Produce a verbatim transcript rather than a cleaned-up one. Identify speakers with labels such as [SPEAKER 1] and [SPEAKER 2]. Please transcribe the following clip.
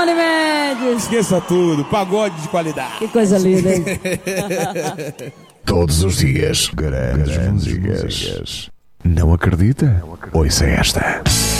[SPEAKER 1] Johnny Mendes.
[SPEAKER 2] Esqueça tudo, pagode de qualidade.
[SPEAKER 1] Que coisa linda, hein?
[SPEAKER 3] Todos os dias, grandes músicas. Não acredita? Ouça esta.